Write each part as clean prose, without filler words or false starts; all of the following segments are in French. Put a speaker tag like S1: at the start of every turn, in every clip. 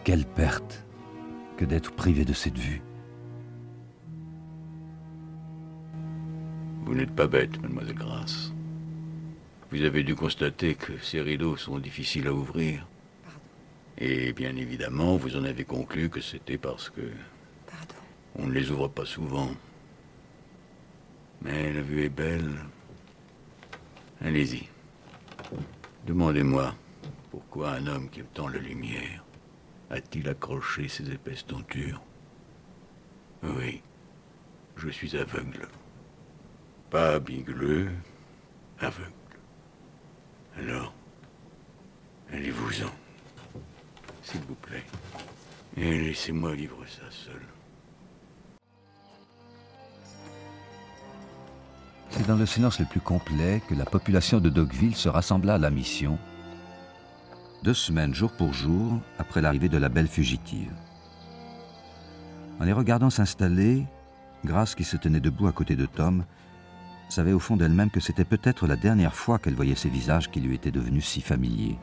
S1: Quelle perte que d'être privé de cette vue.
S2: Vous n'êtes pas bête, mademoiselle Grace. Vous avez dû constater que ces rideaux sont difficiles à ouvrir.
S3: Pardon.
S2: Et bien évidemment, vous en avez conclu que c'était parce que...
S3: Pardon.
S2: On ne les ouvre pas souvent. Mais la vue est belle. Allez-y. Demandez-moi pourquoi un homme qui aime tant la lumière a-t-il accroché ces épaisses tentures? Oui, je suis aveugle. Pas bigleux, aveugle. Alors, allez-vous-en, s'il vous plaît. Et laissez-moi vivre ça seul.
S1: C'est dans le silence le plus complet que la population de Dogville se rassembla à la mission, 2 semaines jour pour jour après l'arrivée de la belle fugitive. En les regardant s'installer, Grace, qui se tenait debout à côté de Tom, savait au fond d'elle-même que c'était peut-être la dernière fois qu'elle voyait ces visages qui lui étaient devenus si familiers.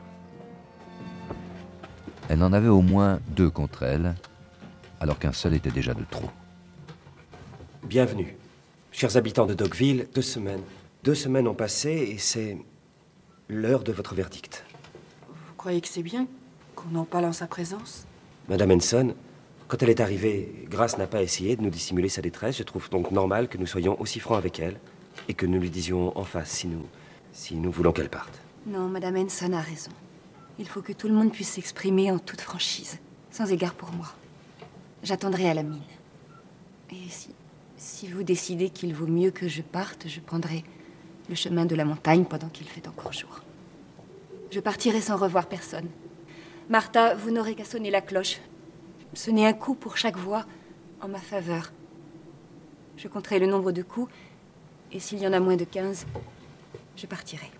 S1: Elle en avait au moins 2 contre elle, alors qu'un seul était déjà de trop.
S4: Bienvenue. Chers habitants de Dogville, 2 semaines. 2 semaines ont passé et c'est l'heure de votre verdict.
S3: Vous croyez que c'est bien qu'on en parle en sa présence?
S4: Madame Henson, quand elle est arrivée, Grace n'a pas essayé de nous dissimuler sa détresse. Je trouve donc normal que nous soyons aussi francs avec elle et que nous lui disions en face si nous voulons qu'elle parte.
S3: Non, Madame Henson a raison. Il faut que tout le monde puisse s'exprimer en toute franchise, sans égard pour moi. J'attendrai à la mine. Et si vous décidez qu'il vaut mieux que je parte, je prendrai le chemin de la montagne pendant qu'il fait encore jour. Je partirai sans revoir personne. Martha, vous n'aurez qu'à sonner la cloche. Sonnez un coup pour chaque voix en ma faveur. Je compterai le nombre de coups, et s'il y en a moins de 15, je partirai.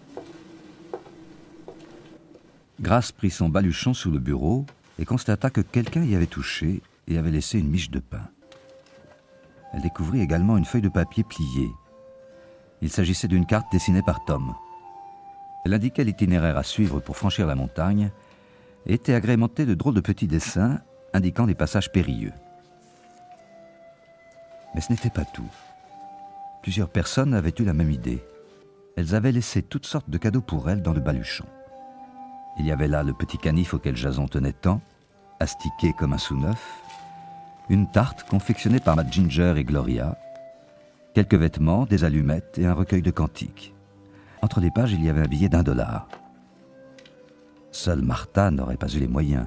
S1: Grace prit son baluchon sous le bureau et constata que quelqu'un y avait touché et avait laissé une miche de pain. Elle découvrit également une feuille de papier pliée. Il s'agissait d'une carte dessinée par Tom. Elle indiquait l'itinéraire à suivre pour franchir la montagne et était agrémentée de drôles de petits dessins indiquant des passages périlleux. Mais ce n'était pas tout. Plusieurs personnes avaient eu la même idée. Elles avaient laissé toutes sortes de cadeaux pour elle dans le baluchon. Il y avait là le petit canif auquel Jason tenait tant, astiqué comme un sous-neuf, une tarte confectionnée par Matt Ginger et Gloria, quelques vêtements, des allumettes et un recueil de cantiques. Entre les pages, il y avait un billet d'$1. Seule Martha n'aurait pas eu les moyens.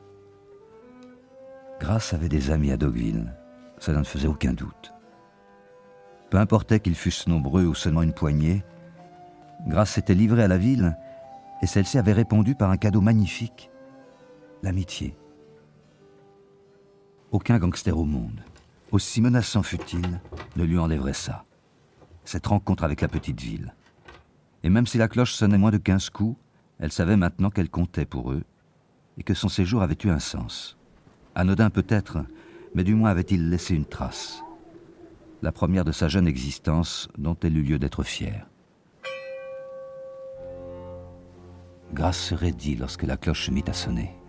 S1: Grace avait des amis à Dogville, cela ne faisait aucun doute. Peu importait qu'ils fussent nombreux ou seulement une poignée, Grace s'était livrée à la ville et celle-ci avait répondu par un cadeau magnifique, l'amitié. Aucun gangster au monde, aussi menaçant fût-il, ne lui enlèverait ça. Cette rencontre avec la petite ville. Et même si la cloche sonnait moins de 15 coups, elle savait maintenant qu'elle comptait pour eux et que son séjour avait eu un sens. Anodin peut-être, mais du moins avait-il laissé une trace. La première de sa jeune existence dont elle eut lieu d'être fière. Grace se raidit lorsque la cloche se mit à sonner.